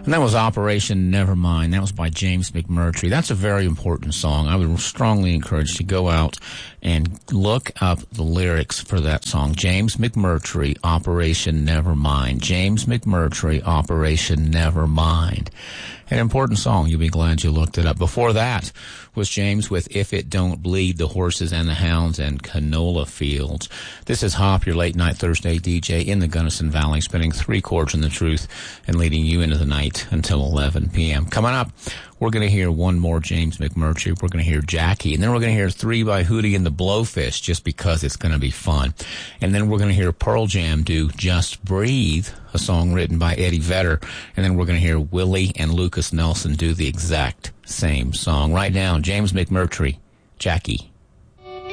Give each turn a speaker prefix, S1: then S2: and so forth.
S1: And that was Operation Nevermind. That was by James McMurtry. That's a very important song. I would strongly encourage you to go out and look up the lyrics for that song. James McMurtry, Operation Nevermind. James McMurtry, Operation Nevermind. An important song. You'll be glad you looked it up. Before that was James with If It Don't Bleed, The Horses and the Hounds, and Canola Fields. This is Hop, your late night Thursday DJ in the Gunnison Valley, spinning 3 chords in the truth and leading you into the night until 11 p.m. Coming up, we're going to hear one more James McMurtry. We're going to hear Jackie. And then we're going to hear 3 by Hootie and the Blowfish, just because it's going to be fun. And then we're going to hear Pearl Jam do Just Breathe, a song written by Eddie Vedder. And then we're going to hear Willie and Lucas Nelson do the exact same song. Right now, James McMurtry, Jackie.